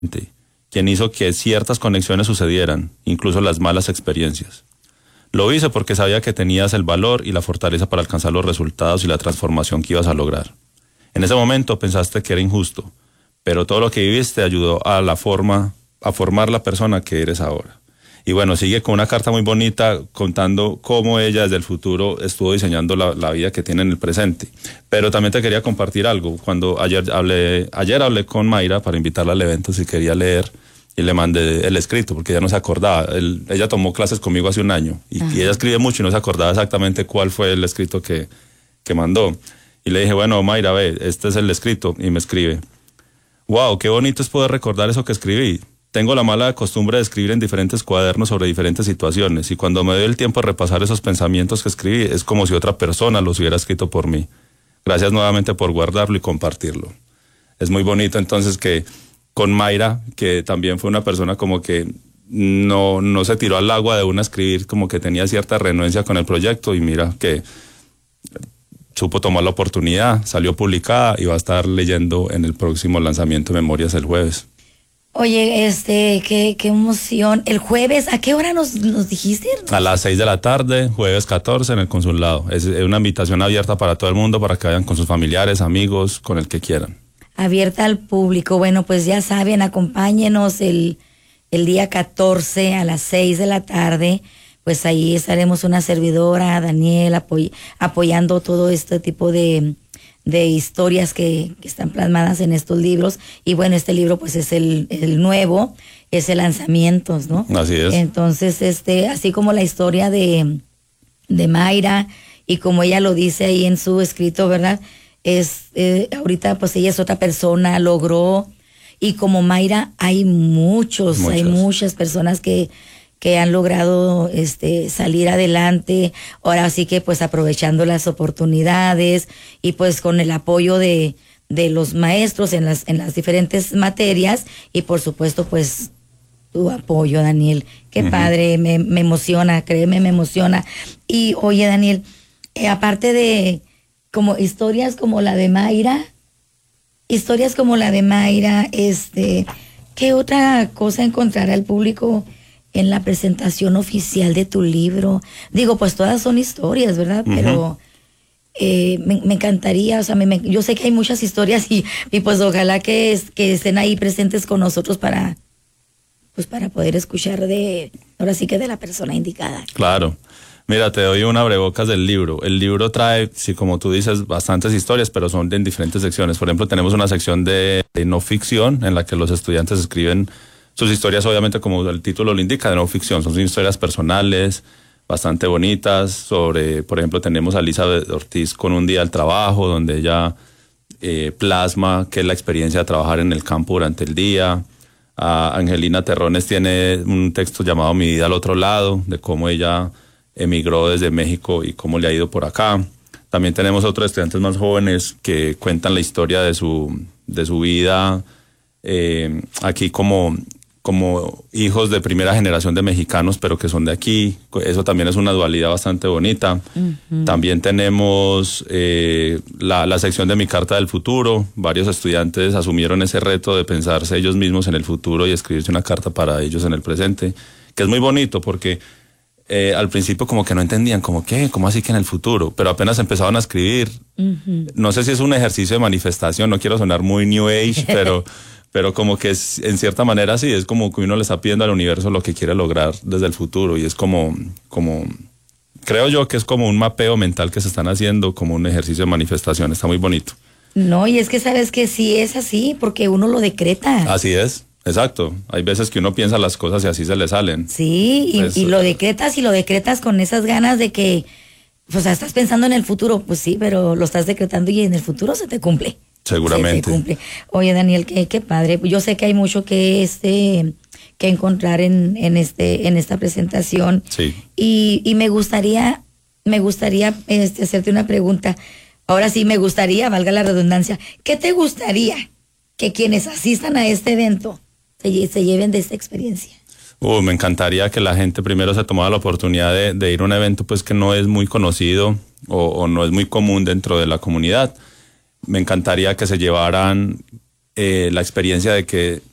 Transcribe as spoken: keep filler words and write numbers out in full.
quien hizo que ciertas conexiones sucedieran, incluso las malas experiencias. Lo hice porque sabía que tenías el valor y la fortaleza para alcanzar los resultados y la transformación que ibas a lograr. En ese momento pensaste que era injusto, pero todo lo que viviste ayudó a la forma, a formar la persona que eres ahora. Y bueno, sigue con una carta muy bonita contando cómo ella desde el futuro estuvo diseñando la, la vida que tiene en el presente. Pero también te quería compartir algo. Cuando ayer hablé, ayer hablé con Mayra para invitarla al evento si quería leer, y le mandé el escrito porque ella no se acordaba. El, ella tomó clases conmigo hace un año y, y ella escribe mucho y no se acordaba exactamente cuál fue el escrito que, que mandó. Y le dije, bueno, Mayra, ve, este es el escrito. Y me escribe, wow, qué bonito es poder recordar eso que escribí. Tengo la mala costumbre de escribir en diferentes cuadernos sobre diferentes situaciones y cuando me doy el tiempo de repasar esos pensamientos que escribí es como si otra persona los hubiera escrito por mí. Gracias nuevamente por guardarlo y compartirlo. Es muy bonito entonces que con Mayra, que también fue una persona como que no, no se tiró al agua de una a escribir, como que tenía cierta renuencia con el proyecto y mira que supo tomar la oportunidad, salió publicada y va a estar leyendo en el próximo lanzamiento de Memorias el jueves. Oye, este, qué, qué emoción. ¿El jueves a qué hora nos, nos dijiste? A las seis de la tarde, jueves catorce en el consulado. Es una invitación abierta para todo el mundo, para que vayan con sus familiares, amigos, con el que quieran. Abierta al público. Bueno, pues ya saben, acompáñenos el, el día catorce a las seis de la tarde. Pues ahí estaremos una servidora, Daniel, apoy, apoyando todo este tipo de... de historias que, que están plasmadas en estos libros, y bueno, este libro pues es el, el nuevo, es el lanzamiento, ¿no? Así es. Entonces, este, así como la historia de, de Mayra, y como ella lo dice ahí en su escrito, ¿verdad? Es, eh, ahorita pues ella es otra persona, logró, y como Mayra hay muchos, Muchas. hay muchas personas que que han logrado este salir adelante, ahora sí que pues aprovechando las oportunidades y pues con el apoyo de, de los maestros en las, en las diferentes materias y por supuesto pues tu apoyo, Daniel. Qué uh-huh. padre, me, me emociona, créeme, me emociona. Y oye, Daniel, eh, aparte de como historias como la de Mayra, historias como la de Mayra, este, ¿qué otra cosa encontrará el público en la presentación oficial de tu libro? Digo, pues todas son historias, ¿verdad? Uh-huh. Pero eh, me, me encantaría, o sea, me, me, yo sé que hay muchas historias y, y pues ojalá que, es, que estén ahí presentes con nosotros para, pues para poder escuchar de, ahora sí que de la persona indicada. Claro. Mira, te doy un abrebocas del libro. El libro trae, sí, como tú dices, bastantes historias, pero son en diferentes secciones. Por ejemplo, tenemos una sección de, de no ficción en la que los estudiantes escriben sus historias, obviamente, como el título lo indica, de no ficción. Son historias personales, bastante bonitas. Sobre, por ejemplo, tenemos a Elizabeth Ortiz con Un día al trabajo, donde ella eh, plasma qué es la experiencia de trabajar en el campo durante el día. A Angelina Terrones tiene un texto llamado Mi vida al otro lado, de cómo ella emigró desde México y cómo le ha ido por acá. También tenemos otros estudiantes más jóvenes que cuentan la historia de su, de su vida eh, aquí como... como hijos de primera generación de mexicanos, pero que son de aquí. Eso también es una dualidad bastante bonita. Uh-huh. También tenemos eh, la, la sección de Mi carta del futuro. Varios estudiantes asumieron ese reto de pensarse ellos mismos en el futuro y escribirse una carta para ellos en el presente, que es muy bonito porque eh, al principio como que no entendían, como ¿qué? ¿Cómo así que en el futuro? Pero apenas empezaban a escribir. Uh-huh. No sé si es un ejercicio de manifestación, no quiero sonar muy New Age, pero... pero como que es, en cierta manera sí, es como que uno le está pidiendo al universo lo que quiere lograr desde el futuro y es como, como, creo yo que es como un mapeo mental que se están haciendo, como un ejercicio de manifestación, está muy bonito. No, y es que sabes que sí es así, porque uno lo decreta. Así es, exacto, hay veces que uno piensa las cosas y así se le salen. Sí, y, pues, y lo decretas y lo decretas con esas ganas de que, o sea, estás pensando en el futuro, pues sí, pero lo estás decretando y en el futuro se te cumple. Seguramente. Se cumple. Oye, Daniel, qué, qué padre. Yo sé que hay mucho que este que encontrar en, en este en esta presentación. Sí. Y, y me gustaría me gustaría este, hacerte una pregunta. Ahora sí me gustaría, valga la redundancia, ¿qué te gustaría que quienes asistan a este evento se, se lleven de esta experiencia? Uh, me encantaría que la gente primero se tomara la oportunidad de, de ir a un evento pues que no es muy conocido o, o no es muy común dentro de la comunidad. Me encantaría que se llevaran eh, la experiencia de que